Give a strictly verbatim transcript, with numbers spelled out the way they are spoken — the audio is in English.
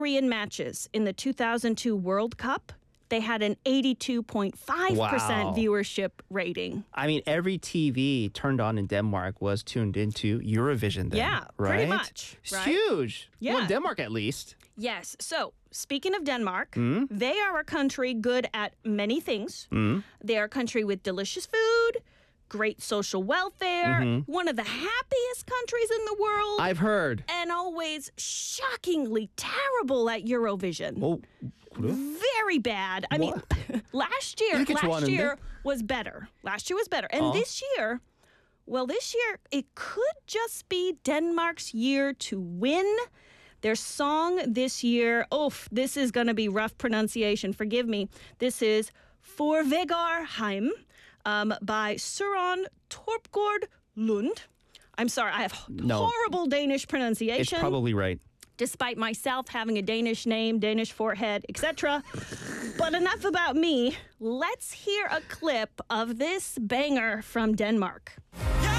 Korean matches in the two thousand two World Cup, they had an eighty-two point five percent Wow. viewership rating. I mean, every T V turned on in Denmark was tuned into Eurovision then, Yeah, right? pretty much, It's right? huge. Yeah. Well, in Denmark at least. Yes. So, speaking of Denmark, Hmm? they are a country good at many things. They are a country with delicious food, great social welfare, one of the happiest countries in the world, I've heard. and always shockingly terrible at Eurovision. Oh, 그래요? Very bad. I mean, last year, 이렇게 last 좋아하는데? year was better. Last year was better. And 어? this year, well, this year, it could just be Denmark's year to win. Their song this year, oh, this is going to be rough pronunciation. Forgive me. This is For Vegard Heim um, by Søren Torpgård Lund. I'm sorry, I have No. horrible Danish It's pronunciation. probably right. Despite myself having a Danish name, Danish forehead, et cetera. But enough about me. Let's hear a clip of this banger from Denmark. Jeg